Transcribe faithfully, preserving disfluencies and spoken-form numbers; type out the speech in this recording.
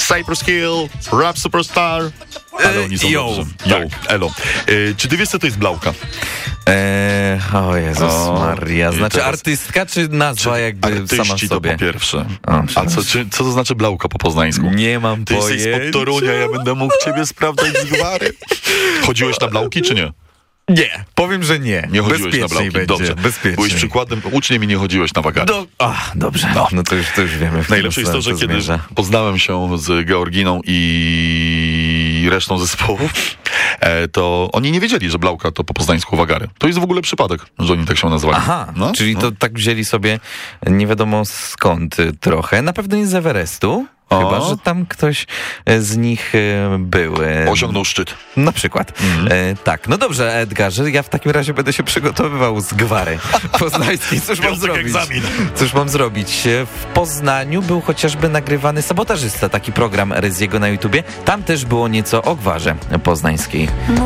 Cypress Hill, Rap Superstar. Ale oni są Yo. dobrze. Yo, elo. E, czy ty wiesz, co to jest Blauka? Eee, o Jezus O, Maria. i Znaczy teraz- artystka, czy nazwa Czy jakby sama artyści to sobie? po pierwsze. O, A co, czy, co to znaczy Blauka po poznańsku? Nie mam Ty jesteś pojęcia. spod Torunia, ja będę mógł ciebie sprawdzać z gwary. Chodziłeś na Blauki, czy nie? Nie, powiem, że nie. Nie chodziłeś Bezpieczniej na Blauki, będzie. dobrze. Bezpiecznie. Byłeś przykładem, uczniem i nie chodziłeś na wagary. Do... Ach, dobrze, no. no to, już, to już wiemy. w Najlepsze jest to, którą że stronę kiedy zmierza. poznałem się z Georginą i resztą zespołu, e, to oni nie wiedzieli, że Blauka to po poznańsku wagary. To jest w ogóle przypadek, że oni tak się nazwali. Aha, No, czyli no. to tak wzięli sobie nie wiadomo skąd y, trochę. Na pewno nie z Everestu. O. Chyba, że tam ktoś e, z nich e, był. e, Osiągnął szczyt. Na przykład. E, tak, no dobrze, Edgarze, ja w takim razie będę się przygotowywał z gwary poznańskiej. Cóż mam Piątek zrobić? egzamin. Cóż mam zrobić? E, W Poznaniu był chociażby nagrywany Sabotażysta, taki program Ryziego na YouTubie. Tam też było nieco o gwarze poznańskiej.